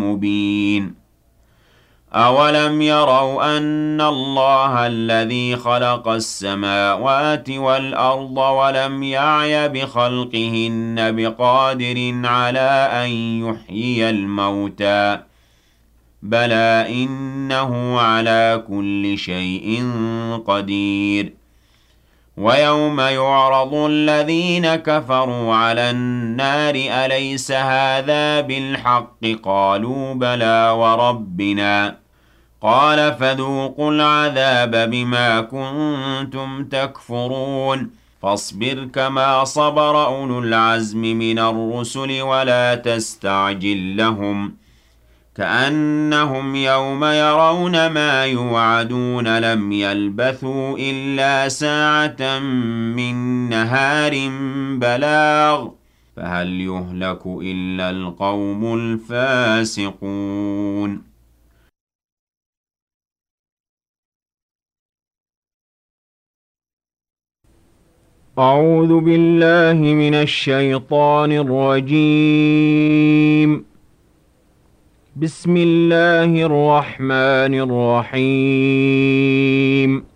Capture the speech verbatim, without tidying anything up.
مبين أولم يروا أن الله الذي خلق السماوات والأرض ولم يعي بخلقهن بقادر على أن يحيي الموتى بلى إنه على كل شيء قدير ويوم يعرض الذين كفروا على النار أليس هذا بالحق قالوا بلى وربنا قال فذوقوا العذاب بما كنتم تكفرون فاصبر كما صبر أولو العزم من الرسل ولا تستعجل لهم كأنهم يوم يرون ما يوعدون لم يلبثوا إلا ساعة من نهار بلاغ فهل يهلك إلا القوم الفاسقون أعوذ بالله من الشيطان الرجيم بسم الله الرحمن الرحيم